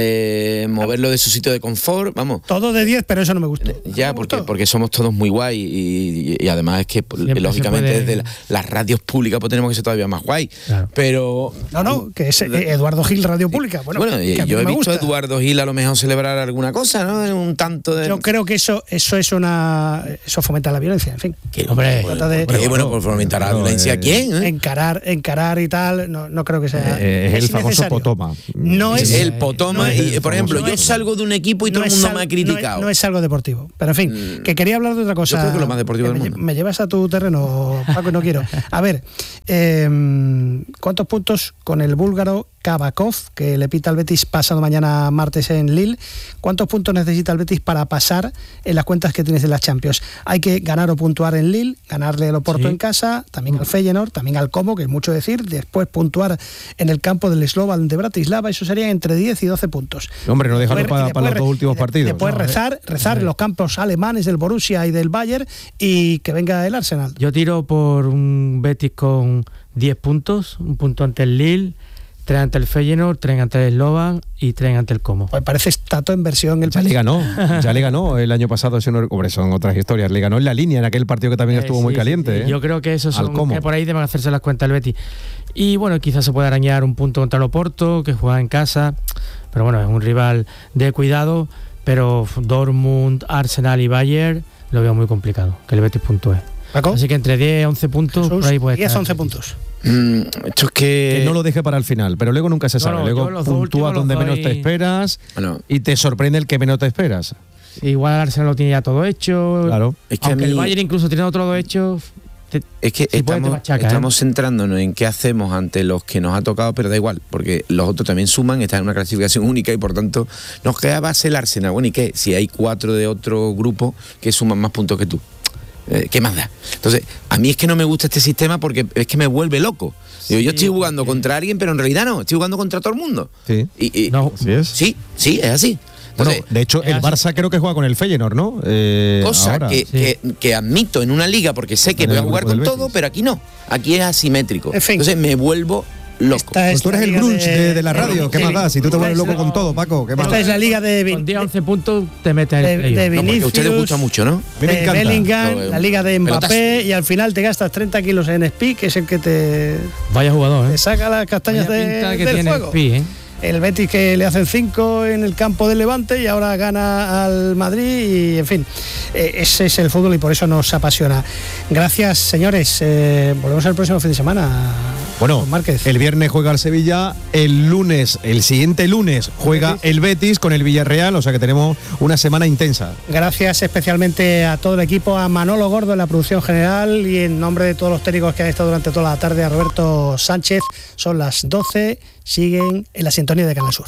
Speaker 4: eh, moverlo de su sitio de confort, vamos.
Speaker 2: Todo de diez, pero eso no me gustó.
Speaker 4: Ya,
Speaker 2: me
Speaker 4: porque,
Speaker 2: gustó.
Speaker 4: porque somos todos muy guay y, y, y además es que,
Speaker 3: Siempre
Speaker 4: lógicamente,
Speaker 3: puede...
Speaker 4: desde la, las radios públicas pues tenemos que ser todavía más guay. Claro. Pero...
Speaker 2: No, no, que es... Eh, Eduardo Gil, Radio Pública. Bueno,
Speaker 4: bueno
Speaker 2: que a mí
Speaker 4: yo he
Speaker 2: me
Speaker 4: visto
Speaker 2: gusta.
Speaker 4: a Eduardo Gil a lo mejor celebrar alguna cosa, ¿no? Un tanto de...
Speaker 2: Yo creo que eso eso es una... Eso fomenta la violencia, en fin.
Speaker 4: ¿Qué, hombre,
Speaker 2: trata de,
Speaker 4: hombre, bueno, por fomentar la violencia, ¿a quién? ¿Eh?
Speaker 2: Encarar, encarar y tal, no, no creo que sea...
Speaker 12: Eh, es, es el famoso potoma.
Speaker 2: No es...
Speaker 4: El potoma, no es, y, por ejemplo, no yo
Speaker 2: es,
Speaker 4: salgo de un equipo y
Speaker 2: no
Speaker 4: todo el mundo
Speaker 2: al,
Speaker 4: me ha criticado.
Speaker 2: No es, no es algo deportivo, pero en fin, mm, que quería hablar de otra cosa.
Speaker 4: Yo creo que lo más deportivo del
Speaker 2: me,
Speaker 4: mundo.
Speaker 2: Me llevas a tu terreno, Paco, no quiero. A ver, eh, ¿cuántos puntos con el búlgaro Kabakov, que le pita al Betis pasado mañana martes en Lille? ¿Cuántos puntos necesita el Betis para pasar en las cuentas que tienes de las Champions? Hay que ganar o puntuar en Lille, ganarle al Oporto sí. en casa, también al Feyenoord, también al Como, que es mucho decir, después puntuar en el campo del Slovan de Bratislava, eso sería entre diez y doce puntos.
Speaker 12: Hombre, no dejarlo para, para los dos últimos partidos.
Speaker 2: Después
Speaker 12: no,
Speaker 2: rezar, rezar en los campos alemanes del Borussia y del Bayern y que venga el Arsenal.
Speaker 3: Yo tiro por un Betis con diez puntos, un punto ante el Lille, tres ante el Feyenoord, tres ante el Slovan y tres ante el Como.
Speaker 2: Pues parece Tato en versión el
Speaker 12: Ya le ganó, ya le ganó el año pasado, hombre, son otras historias, le ganó en la línea en aquel partido que también eh, estuvo
Speaker 3: sí,
Speaker 12: muy caliente.
Speaker 3: Sí,
Speaker 12: ¿eh?
Speaker 3: Yo creo que eso son que por ahí deben hacerse las cuentas el Betis. Y bueno, quizás se pueda arañar un punto contra el Oporto, que juega en casa, pero bueno, es un rival de cuidado, pero Dortmund, Arsenal y Bayern lo veo muy complicado, que el Betis puntúe. Así que entre diez y once puntos,
Speaker 2: Jesús,
Speaker 3: por ahí puede
Speaker 2: diez a once puntos.
Speaker 4: Mm, esto es que...
Speaker 12: que no lo deje para el final, pero luego nunca se sabe. No, no, luego puntúa donde menos te esperas bueno. y te sorprende el que menos te esperas.
Speaker 3: Igual Arsenal lo tiene ya todo hecho.
Speaker 12: Claro.
Speaker 3: Es que aunque mí... el Bayern incluso tiene todo hecho. Te,
Speaker 4: es que estamos, machaca, estamos ¿eh? centrándonos en qué hacemos ante los que nos ha tocado, pero da igual, porque los otros también suman, están en una clasificación única y por tanto nos queda base el Arsenal. Bueno, ¿y qué? Si hay cuatro de otro grupo que suman más puntos que tú. Eh, ¿Qué más da? Entonces, a mí es que no me gusta este sistema porque es que me vuelve loco. Sí, Digo, yo estoy jugando sí. contra alguien, pero en realidad no, estoy jugando contra todo el mundo.
Speaker 12: Sí.
Speaker 4: Y, y,
Speaker 12: no, ¿sí es?
Speaker 4: Sí, sí, es así.
Speaker 12: Entonces, bueno, de hecho, el Barça creo que juega con el Feyenoord, ¿no?
Speaker 4: Eh, cosa ahora, que, sí. que, que admito en una liga porque sé que en voy a jugar con todo, pero aquí no. Aquí es asimétrico. En fin. Entonces me vuelvo loco.
Speaker 12: Pues tú eres el grunge de, de, de la radio, ¿qué más da? Si tú te vuelves loco con todo, Paco, ¿qué más
Speaker 2: Esta
Speaker 12: da?
Speaker 2: es la liga de...
Speaker 3: Con diez a once puntos te metes en el
Speaker 2: de, de Vinicius,
Speaker 4: no, a ustedes les gusta mucho, ¿no?
Speaker 2: De Bellingham, no, la liga de Mbappé pelotas. Y al final te gastas treinta kilos en Spi, que es el que te...
Speaker 3: Vaya jugador, ¿eh?
Speaker 2: Te saca las castañas de,
Speaker 3: que
Speaker 2: del
Speaker 3: tiene
Speaker 2: fuego.
Speaker 3: Spi, ¿eh?
Speaker 2: El Betis que le hacen cinco en el campo del Levante y ahora gana al Madrid y en fin, eh, ese es el fútbol y por eso nos apasiona. Gracias, señores. Eh, volvemos el próximo fin de semana.
Speaker 12: Bueno, Márquez. El viernes juega el Sevilla, el lunes, el siguiente lunes juega Betis. el Betis con el Villarreal, o sea que tenemos una semana intensa.
Speaker 2: Gracias especialmente a todo el equipo, a Manolo Gordo en la producción general y en nombre de todos los técnicos que han estado durante toda la tarde, a Roberto Sánchez. Son las doce, siguen en la sintonía de Canal Sur.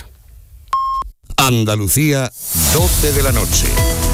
Speaker 14: Andalucía, doce de la noche.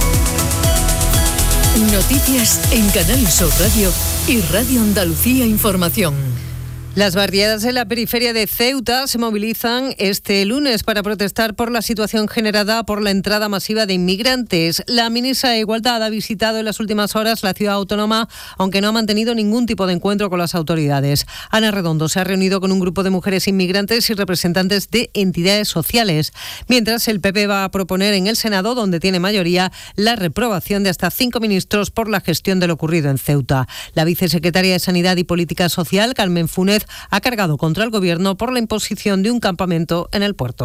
Speaker 15: Noticias en Canal Sur Radio y Radio Andalucía Información.
Speaker 16: Las barriadas en la periferia de Ceuta se movilizan este lunes para protestar por la situación generada por la entrada masiva de inmigrantes. La ministra de Igualdad ha visitado en las últimas horas la ciudad autónoma, aunque no ha mantenido ningún tipo de encuentro con las autoridades. Ana Redondo se ha reunido con un grupo de mujeres inmigrantes y representantes de entidades sociales, mientras el P P va a proponer en el Senado, donde tiene mayoría, la reprobación de hasta cinco ministros por la gestión de lo ocurrido en Ceuta. La vicesecretaria de Sanidad y Política Social, Carmen Funes, ha cargado contra el gobierno por la imposición de un campamento en el puerto.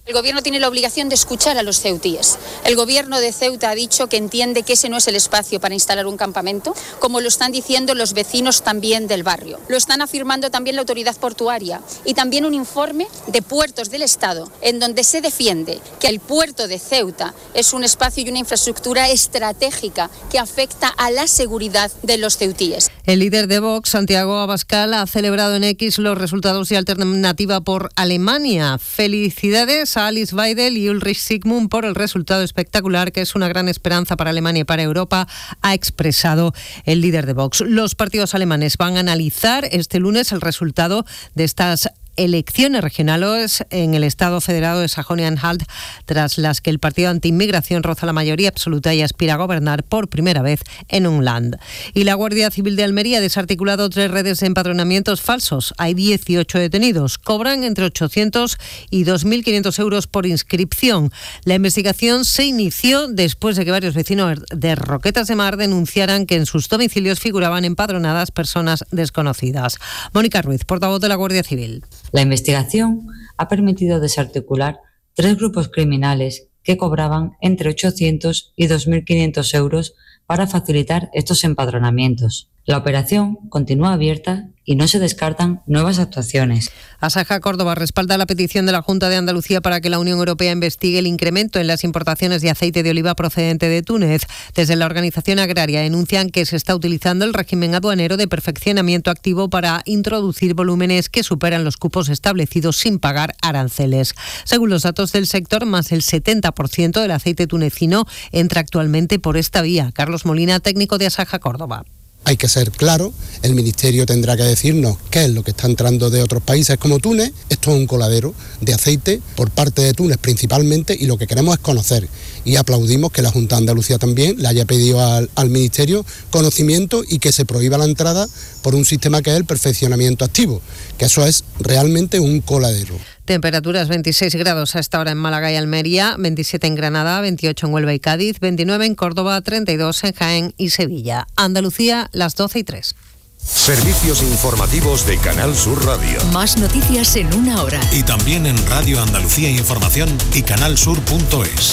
Speaker 17: El Gobierno tiene la obligación de escuchar a los ceutíes. El Gobierno de Ceuta ha dicho que entiende que ese no es el espacio para instalar un campamento, como lo están diciendo los vecinos también del barrio. Lo están afirmando también la autoridad portuaria y también un informe de Puertos del Estado, en donde se defiende que el puerto de Ceuta es un espacio y una infraestructura estratégica que afecta a la seguridad de los ceutíes.
Speaker 16: El líder de Vox, Santiago Abascal, ha celebrado en X los resultados de Alternativa por Alemania. Felicidades a Alice Weidel y Ulrich Sigmund por el resultado espectacular, que es una gran esperanza para Alemania y para Europa, ha expresado el líder de Vox. Los partidos alemanes van a analizar este lunes el resultado de estas elecciones regionales en el Estado federado de Sajonia-Anhalt, tras las que el partido anti-inmigración roza la mayoría absoluta y aspira a gobernar por primera vez en un land. Y la Guardia Civil de Almería ha desarticulado tres redes de empadronamientos falsos. Hay dieciocho detenidos. Cobran entre ochocientos y dos mil quinientos euros por inscripción. La investigación se inició después de que varios vecinos de Roquetas de Mar denunciaran que en sus domicilios figuraban empadronadas personas desconocidas. Mónica Ruiz, portavoz de la Guardia Civil.
Speaker 18: La investigación ha permitido desarticular tres grupos criminales que cobraban entre ochocientos y dos mil quinientos euros para facilitar estos empadronamientos. La operación continúa abierta y no se descartan nuevas actuaciones.
Speaker 16: Asaja Córdoba respalda la petición de la Junta de Andalucía para que la Unión Europea investigue el incremento en las importaciones de aceite de oliva procedente de Túnez. Desde la organización agraria denuncian que se está utilizando el régimen aduanero de perfeccionamiento activo para introducir volúmenes que superan los cupos establecidos sin pagar aranceles. Según los datos del sector, más del setenta por ciento del aceite tunecino entra actualmente por esta vía. Carlos Molina, técnico de Asaja Córdoba.
Speaker 19: Hay que ser claro, el Ministerio tendrá que decirnos qué es lo que está entrando de otros países como Túnez. Esto es un coladero de aceite por parte de Túnez principalmente, y lo que queremos es conocer, y aplaudimos que la Junta de Andalucía también le haya pedido al, al Ministerio conocimiento y que se prohíba la entrada por un sistema que es el perfeccionamiento activo, que eso es realmente un coladero.
Speaker 16: Temperaturas veintiséis grados a esta hora en Málaga y Almería, veintisiete en Granada, veintiocho en Huelva y Cádiz, veintinueve en Córdoba, treinta y dos en Jaén y Sevilla. Andalucía, las doce y tres.
Speaker 14: Servicios informativos de Canal Sur Radio.
Speaker 15: Más noticias en una hora.
Speaker 20: Y también en Radio Andalucía Información y canalsur punto es.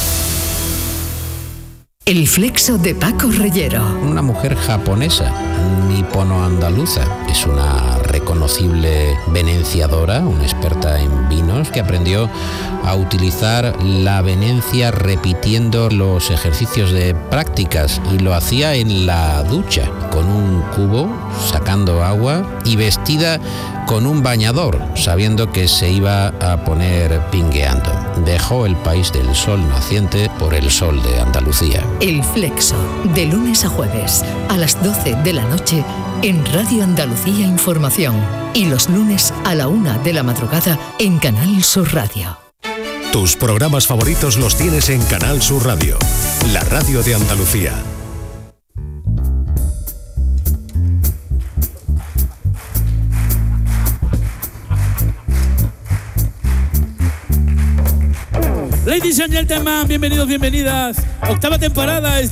Speaker 15: El flexo de Paco Reyero.
Speaker 21: Una mujer japonesa, nipono-andaluza. Es una reconocible venenciadora, una experta en vinos, que aprendió a utilizar la venencia repitiendo los ejercicios de prácticas, y lo hacía en la ducha, con un cubo, sacando agua, y vestida con un bañador, sabiendo que se iba a poner pingueando. Dejó el país del sol naciente por el sol de Andalucía.
Speaker 15: El flexo, de lunes a jueves, a las doce de la noche, en Radio Andalucía Información. Y los lunes a la una de la madrugada en Canal Sur Radio.
Speaker 20: Tus programas favoritos los tienes en Canal Sur Radio, la radio de Andalucía.
Speaker 22: Ladies and gentlemen, bienvenidos, bienvenidas. Octava temporada,